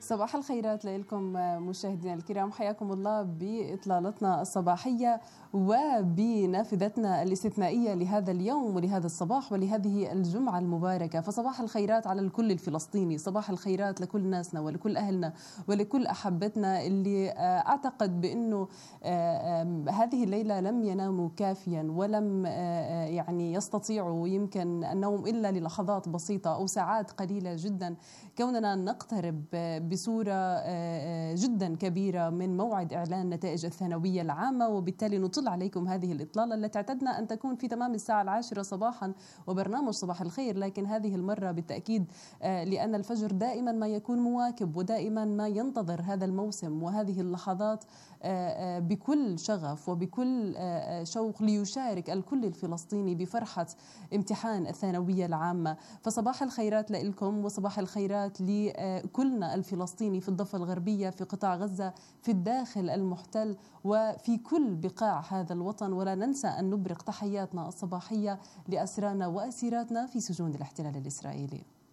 صباح الخيرات لكم مشاهدينا الكرام، حياكم الله بإطلالتنا الصباحية وبنافذتنا الاستثنائية لهذا اليوم ولهذا الصباح ولهذه الجمعة المباركة. فصباح الخيرات على الكل الفلسطيني، صباح الخيرات لكل ناسنا ولكل أهلنا ولكل أحبتنا اللي أعتقد بأنه هذه الليلة لم يناموا كافيا ولم يعني يستطيعوا يمكن النوم إلا للحظات بسيطة أو ساعات قليلة جدا، كوننا نقترب بصورة جدا كبيرة من موعد إعلان نتائج الثانوية العامة، وبالتالي نطل عليكم هذه الإطلالة التي اعتدنا أن تكون في تمام الساعة 10 صباحا وبرنامج صباح الخير، لكن هذه المرة بالتأكيد لأن الفجر دائما ما يكون مواكب ودائما ما ينتظر هذا الموسم وهذه اللحظات بكل شغف وبكل شوق ليشارك الكل الفلسطيني بفرحة امتحان الثانوية العامة. فصباح الخيرات لكم وصباح الخيرات لكلنا الفلسطيني في الضفة الغربية، في قطاع غزة، في الداخل المحتل وفي كل بقاع هذا الوطن. ولا ننسى أن نبرق تحياتنا الصباحية لأسرانا وأسيراتنا في سجون الاحتلال الإسرائيلي.